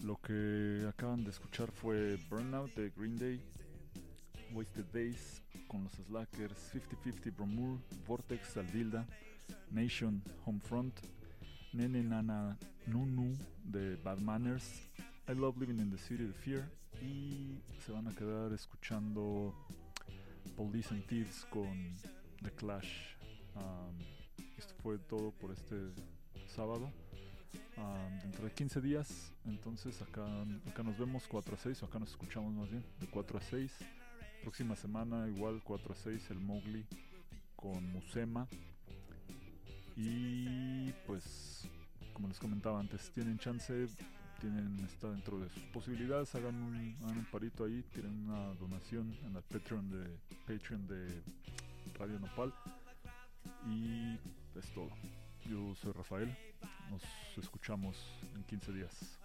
Lo que acaban de escuchar fue Burnout de Green Day, Wasted Days con los Slackers, 50-50 Bromur, Vortex Aldilda, Nation Homefront, Nene Nana Nunu de Bad Manners, I Love Living in the City de Fear, y se van a quedar escuchando Police and Thieves con The Clash. Esto fue todo por este sábado. Dentro de 15 días, entonces acá nos vemos 4 a 6, o acá nos escuchamos más bien, de 4 a 6. Próxima semana igual 4 a 6 el Mowgli con Musema. Y pues como les comentaba antes, tienen chance, está dentro de sus posibilidades, hagan un parito ahí, tienen una donación en el Patreon de Radio Nopal. Y es todo. Yo soy Rafael, nos escuchamos en 15 días.